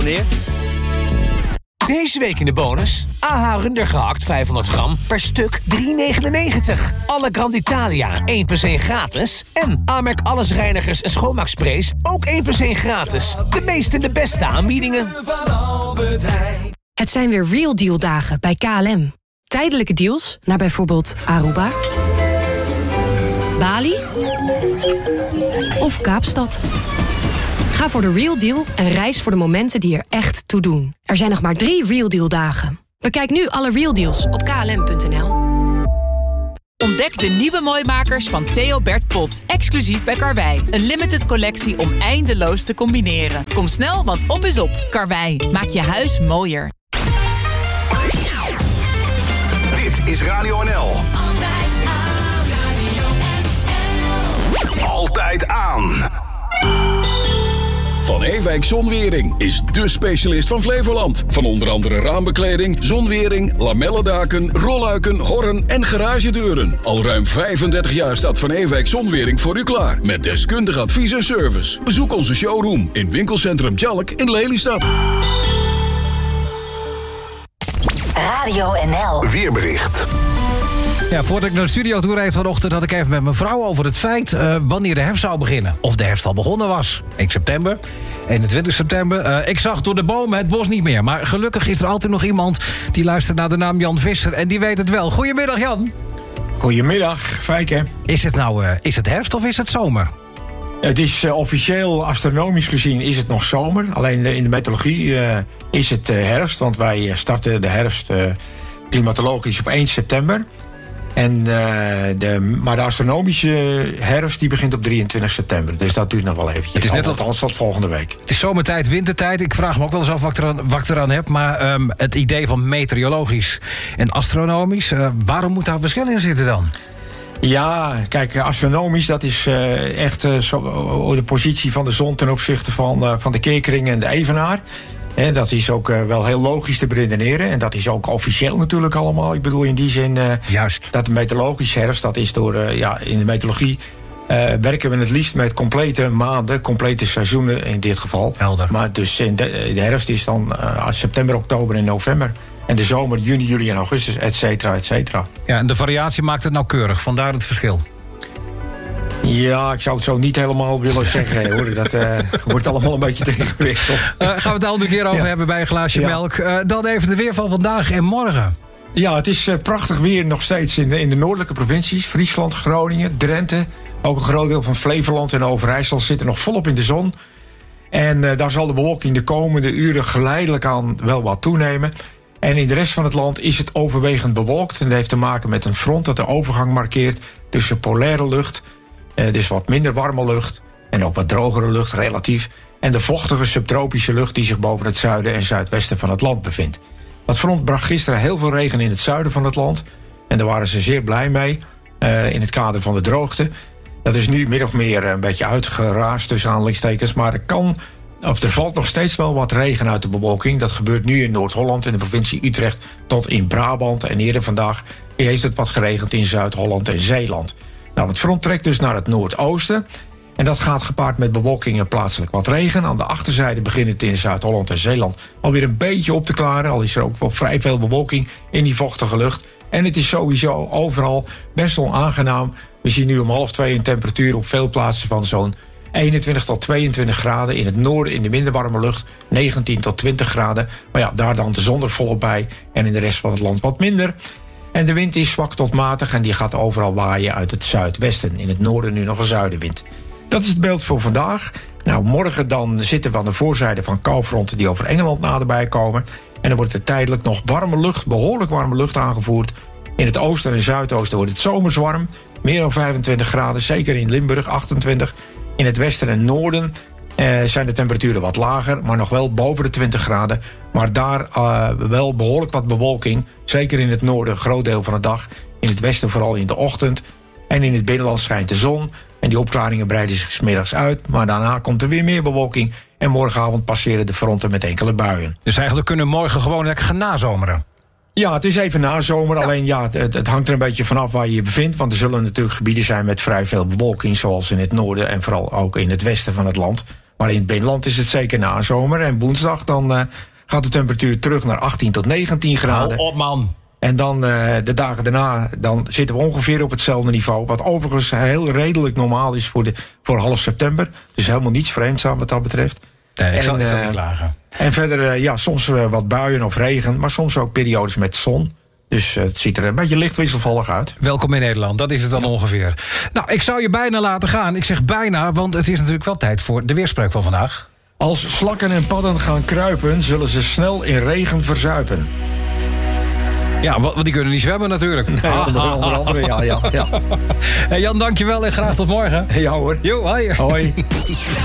meneer. Deze week in de bonus. AH rundergehakt 500 gram per stuk 3,99. Alle Grand Italia 1 plus 1 gratis. En Amerk allesreinigers en schoonmaaksprays ook 1 plus 1 gratis. De meeste en de beste aanbiedingen. Het zijn weer Real Deal dagen bij KLM. Tijdelijke deals naar bijvoorbeeld Aruba, Bali of Kaapstad. Ga voor de Real Deal en reis voor de momenten die er echt toe doen. Er zijn nog maar 3 Real Deal dagen. Bekijk nu alle Real Deals op klm.nl. Ontdek de nieuwe Mooimakers van Theo Bert Pot. Exclusief bij Karwei. Een limited collectie om eindeloos te combineren. Kom snel, want op is op. Karwei, maak je huis mooier. Dit is Radio NL. Altijd aan, Radio NL. Altijd aan. Van Ewijk Zonwering is dé specialist van Flevoland. Van onder andere raambekleding, zonwering, lamellendaken, rolluiken, horren en garagedeuren. Al ruim 35 jaar staat Van Ewijk Zonwering voor u klaar. Met deskundig advies en service. Bezoek onze showroom in winkelcentrum Tjalk in Lelystad. Radio NL. Weerbericht. Ja, voordat ik naar de studio toe reed vanochtend had ik even met mijn vrouw over het feit wanneer de herfst zou beginnen. Of de herfst al begonnen was. 1 september, 21 september. Ik zag door de bomen het bos niet meer. Maar gelukkig is er altijd nog iemand die luistert naar de naam Jan Visser. En die weet het wel. Goedemiddag, Jan. Goedemiddag, Fijke. Is het herfst of is het zomer? Het is officieel, astronomisch gezien, is het nog zomer. Alleen in de meteorologie is het herfst. Want wij starten de herfst klimatologisch op 1 september. Maar de astronomische herfst die begint op 23 september. Dus dat duurt nog wel eventjes. Het is net althans tot volgende week. Het is zomertijd, wintertijd. Ik vraag me ook wel eens af wat ik eraan heb. Maar het idee van meteorologisch en astronomisch... waarom moet daar verschil in zitten dan? Ja, kijk, astronomisch, dat is echt de positie van de zon ten opzichte van de keerkring en de evenaar. Dat is ook wel heel logisch te beredeneren. En dat is ook officieel natuurlijk allemaal. Ik bedoel in die zin Juist. Dat de meteorologische herfst, dat is door... in de meteorologie werken we het liefst met complete maanden, complete seizoenen in dit geval. Helder. Maar dus de herfst is dan september, oktober en november. En de zomer, juni, juli en augustus, et cetera, et cetera. Ja, en de variatie maakt het nauwkeurig. Vandaar het verschil. Ja, ik zou het zo niet helemaal willen zeggen, hoor. Dat wordt allemaal een beetje tegengewicht. Gaan we het de andere keer over hebben bij een glaasje melk. Dan even de weer van vandaag en morgen. Ja, het is prachtig weer nog steeds in de noordelijke provincies. Friesland, Groningen, Drenthe. Ook een groot deel van Flevoland en Overijssel zitten nog volop in de zon. En daar zal de bewolking de komende uren geleidelijk aan wel wat toenemen. En in de rest van het land is het overwegend bewolkt. En dat heeft te maken met een front dat de overgang markeert tussen polaire lucht... dus wat minder warme lucht en ook wat drogere lucht relatief... en de vochtige subtropische lucht die zich boven het zuiden en zuidwesten van het land bevindt. Dat front bracht gisteren heel veel regen in het zuiden van het land... en daar waren ze zeer blij mee in het kader van de droogte. Dat is nu min of meer een beetje uitgeraasd tussen aanhalingstekens... maar er valt nog steeds wel wat regen uit de bewolking. Dat gebeurt nu in Noord-Holland, in de provincie Utrecht... tot in Brabant en eerder vandaag heeft het wat geregend in Zuid-Holland en Zeeland... Nou, het front trekt dus naar het noordoosten. En dat gaat gepaard met bewolking en plaatselijk wat regen. Aan de achterzijde begint het in Zuid-Holland en Zeeland alweer een beetje op te klaren. Al is er ook wel vrij veel bewolking in die vochtige lucht. En het is sowieso overal best wel aangenaam. We zien nu om 1:30 een temperatuur op veel plaatsen van zo'n 21 tot 22 graden. In het noorden in de minder warme lucht 19 tot 20 graden. Maar ja, daar dan de zon er volop bij. En in de rest van het land wat minder. En de wind is zwak tot matig en die gaat overal waaien uit het zuidwesten. In het noorden nu nog een zuidenwind. Dat is het beeld voor vandaag. Nou, morgen dan zitten we aan de voorzijde van koufronten die over Engeland naderbij komen. En dan wordt er tijdelijk nog warme lucht, behoorlijk warme lucht aangevoerd. In het oosten en zuidoosten wordt het zomers warm. Meer dan 25 graden, zeker in Limburg 28. In het westen en noorden zijn de temperaturen wat lager, maar nog wel boven de 20 graden. Maar daar wel behoorlijk wat bewolking. Zeker in het noorden een groot deel van de dag. In het westen vooral in de ochtend. En in het binnenland schijnt de zon. En die opklaringen breiden zich 's middags uit. Maar daarna komt er weer meer bewolking. En morgenavond passeren de fronten met enkele buien. Dus eigenlijk kunnen we morgen gewoon lekker gaan nazomeren. Ja, het is even nazomer. Alleen ja, het hangt er een beetje vanaf waar je je bevindt. Want er zullen natuurlijk gebieden zijn met vrij veel bewolking. Zoals in het noorden en vooral ook in het westen van het land. Maar in het binnenland is het zeker nazomer. En woensdag dan gaat de temperatuur terug naar 18 tot 19 graden. Hou op, man. En dan de dagen daarna dan zitten we ongeveer op hetzelfde niveau. Wat overigens heel redelijk normaal is voor half september. Dus helemaal niets vreemds aan wat dat betreft. Nee, ik zal niet klagen. En verder, soms wat buien of regen. Maar soms ook periodes met zon. Dus het ziet er een beetje licht wisselvallig uit. Welkom in Nederland, dat is het dan ongeveer. Nou, ik zou je bijna laten gaan. Ik zeg bijna, want het is natuurlijk wel tijd voor de weerspreuk van vandaag. Als slakken en padden gaan kruipen, zullen ze snel in regen verzuipen. Ja, want die kunnen niet zwemmen natuurlijk. Nee, onder andere, ja. Hey Jan, dankjewel en graag tot morgen. Ja hoor. Jo, hoi. Hoi.